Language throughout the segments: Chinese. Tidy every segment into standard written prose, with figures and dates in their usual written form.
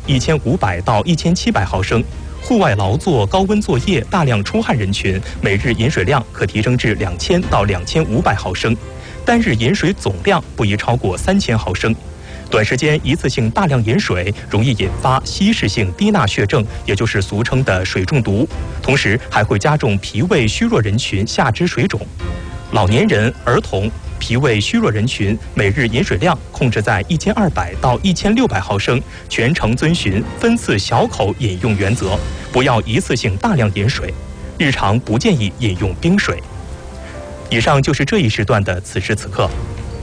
1500到1700毫升。户外劳作、高温作业、大量出汗人群，每日饮水量可提升至2000到2500毫升，单日饮水总量不宜超过3000毫升。短时间一次性大量饮水，容易引发稀释性低钠血症，也就是俗称的水中毒，同时还会加重脾胃虚弱人群下肢水肿。老年人、儿童、脾胃虚弱人群每日饮水量控制在1200到1600毫升，全程遵循分次小口饮用原则，不要一次性大量饮水。日常不建议饮用冰水。以上就是这一时段的此时此刻。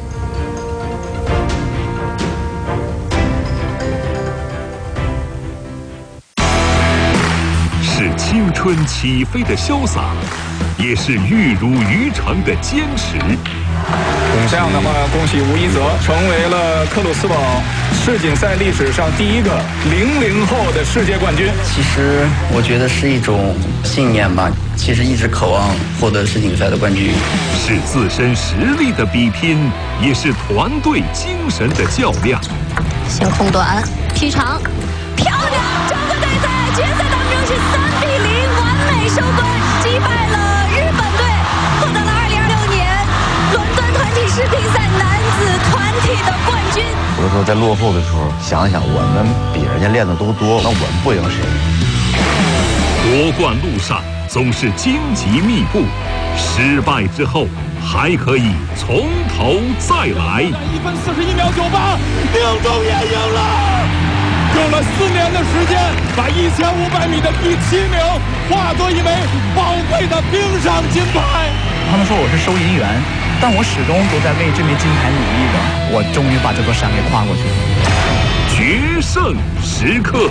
是青春起飞的潇洒，也是玉如于成的坚持。 这样的话，恭喜吴一泽成为了克鲁斯堡世锦赛历史上第一个00后的世界冠军。 其实我觉得是一种信念吧，其实一直渴望获得世锦赛的冠军。 是自身实力的比拼，也是团队精神的较量。 先空短劈长，漂亮！整个队在决赛当中是3-0完美收官，击败了日本队，获得了2026年伦敦团体世乒赛男子团体的冠军。 有的时候在落后的时候，想想我们比人家练的都多，那我们不赢谁？ 夺冠路上总是荆棘密布，失败之后还可以从头再来。 1分41秒98，命中也赢了。用了4年的时间，把1500米的第7名化作一枚宝贵的冰上金牌。 他们说我是收银员，但我始终都在为这枚金牌努力的。我终于把这座山给跨过去了。 决胜时刻，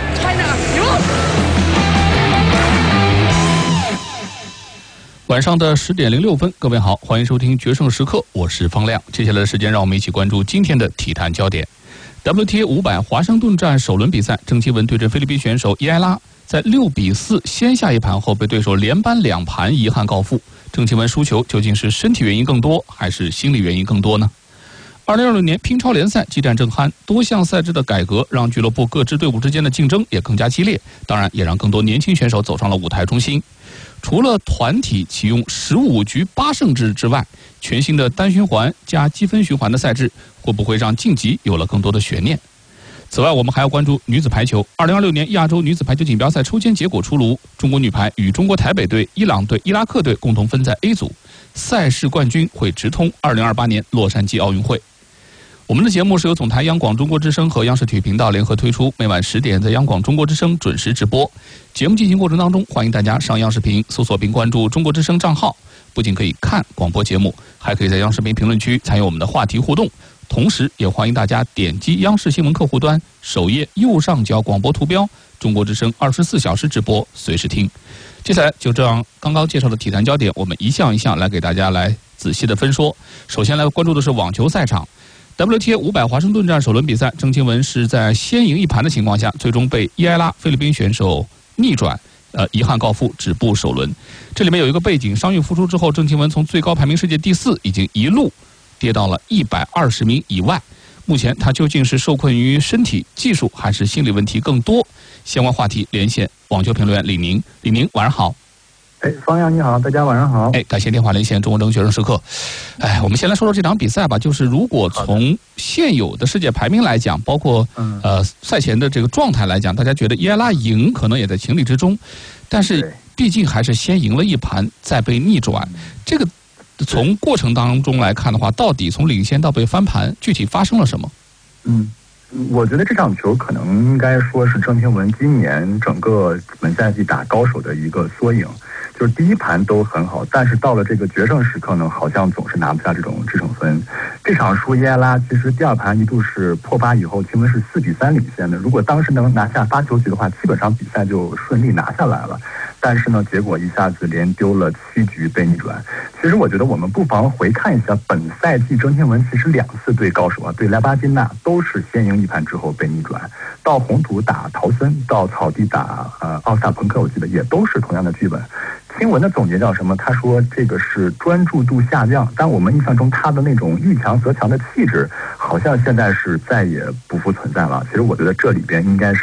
晚上的10点06分，各位好，欢迎收听决胜时刻，我是方亮。接下来的时间，让我们一起关注今天的体坛焦点。WTA 500华盛顿站首轮比赛，郑钦文对阵菲律宾选手伊埃拉，在6-4先下一盘后被对手连扳2盘，遗憾告负。郑钦文输球究竟是身体原因更多，还是心理原因更多呢？2026年乒超联赛激战正酣，多项赛制的改革让俱乐部各支队伍之间的竞争也更加激烈，当然也让更多年轻选手走上了舞台中心。除了团体启用15局8胜制之外，全新的单循环加积分循环的赛制会不会让晋级有了更多的悬念？此外，我们还要关注女子排球。2026年亚洲女子排球锦标赛抽签结果出炉，中国女排与中国台北队、伊朗队、伊拉克队共同分在 A 组，赛事冠军会直通2028年洛杉矶奥运会。我们的节目是由总台央广中国之声和央视体育频道联合推出，每晚10点在央广中国之声准时直播。节目进行过程当中，欢迎大家上央视频搜索并关注中国之声账号，不仅可以看广播节目，还可以在央视频评论区参与我们的话题互动。同时也欢迎大家点击央视新闻客户端首页右上角广播图标，中国之声24小时直播，随时听。接下来就这样刚刚介绍的体坛焦点，我们一项一项来给大家来仔细的分说。首先来关注的是网球赛场。WTA 500华盛顿站首轮比赛，郑钦文是在先赢一盘的情况下，最终被伊埃拉菲律宾选手逆转，遗憾告负，止步首轮。这里面有一个背景，伤愈复出之后，郑钦文从最高排名世界第4，已经一路跌到了120名以外。目前他究竟是受困于身体、技术，还是心理问题更多？相关话题连线网球评论员李宁。李宁，晚上好。 方亮你好，大家晚上好。 感谢电话连线中国争学生时刻。我们先来说说这场比赛吧。就是如果从现有的世界排名来讲，包括赛前的这个状态来讲，大家觉得伊埃拉赢可能也在情理之中，但是毕竟还是先赢了一盘，再被逆转。这个从过程当中来看的话，到底从领先到被翻盘，具体发生了什么？ 我觉得这场球可能应该说是郑钦文今年整个本赛季打高手的一个缩影。就是第一盘都很好，但是到了这个决胜时刻呢，好像总是拿不下这种制胜分。这场输伊埃拉，其实第二盘一度是破8以后，钦文是4-3领先的。如果当时能拿下8球局的话，基本上比赛就顺利拿下来了。但是呢，结果一下子连丢了7局被逆转。其实我觉得我们不妨回看一下本赛季郑钦文其实2次对高手对莱巴金娜都是先赢一盘之后被逆转。到红土打陶森，到草地打奥萨朋克，我记得也都是同样的剧本。钦文的总结叫什么？他说这个是专注度下降，但我们印象中他的那种遇强则强的气质，好像现在是再也不复存在了。其实我觉得这里边应该是